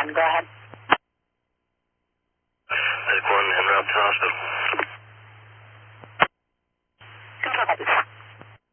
1, go ahead. Medic 1, en route to hospital.